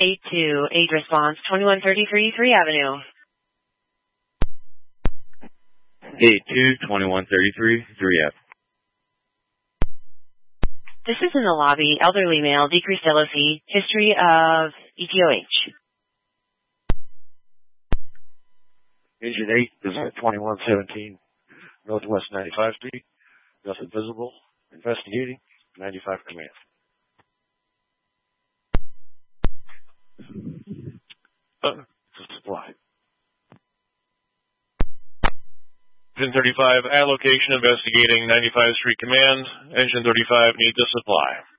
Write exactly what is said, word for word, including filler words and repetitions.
eight two, aid response, twenty-one thirty-three, three Avenue. eight two, twenty-one thirty-three, three Avenue. This is in the lobby, elderly male, decreased L O C, history of E T O H. Agent eight is at twenty-one seventeen Northwest ninety-five Street. Nothing visible. Investigating. ninety-five command. Uh, supply. Engine thirty-five, at location investigating ninety-five Street Command. Engine thirty-five needs a supply.